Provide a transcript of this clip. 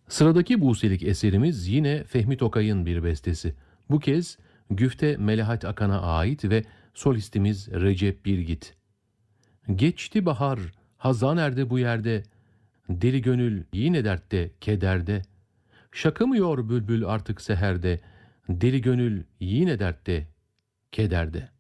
Sıradaki Buselik eserimiz yine Fehmi Tokay'ın bir bestesi. Bu kez güfte Melahat Akan'a ait ve solistimiz Recep Birgit. Geçti bahar, hazan erdi bu yerde, deli gönül yine dertte, kederde. Şakımıyor bülbül artık seherde, deli gönül yine dertte, kederde.